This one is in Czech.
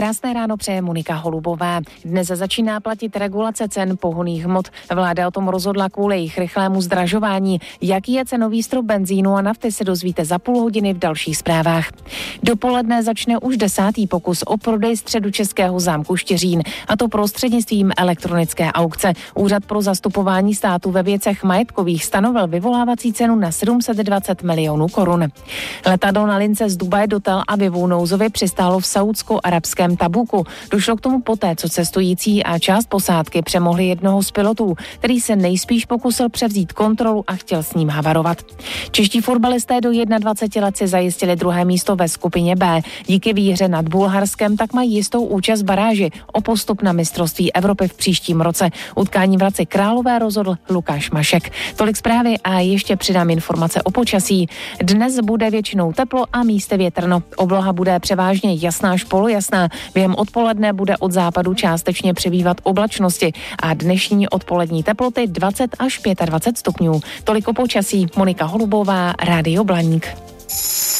Krásné ráno přeje Monika Holubová. Dnes začíná platit regulace cen pohonných hmot. Vláda o tom rozhodla kvůli jejich rychlému zdražování. Jaký je cenový strop benzínu a nafty, se dozvíte za půl hodiny v dalších zprávách. Dopoledne začne už 10. pokus o prodej Středočeského zámku Štiřín, a to prostřednictvím elektronické aukce. Úřad pro zastupování státu ve věcech majetkových stanovil vyvolávací cenu na 720 milionů korun. Letadlo na lince z Dubaje do Tel Avivu nouzově přistálo v saúdsko-arabském Tabuku. Došlo k tomu poté, co cestující a část posádky přemohli jednoho z pilotů, který se nejspíš pokusil převzít kontrolu a chtěl s ním havarovat. Čeští fotbalisté do 21 let si zajistili druhé místo ve skupině B. Díky výhře nad Bulharskem tak mají jistou účast baráži o postup na mistrovství Evropy v příštím roce. Utkání v Hradci Králové rozhodl Lukáš Mašek. Tolik zprávy a ještě přidám informace o počasí. Dnes bude většinou teplo a místy větrno. Obloha bude převážně jasná až polojasná. Během odpoledne bude od západu částečně přibývat oblačnosti a dnešní odpolední teploty 20 až 25 stupňů. Tolik o počasí. Monika Holubová, Rádio Blaník.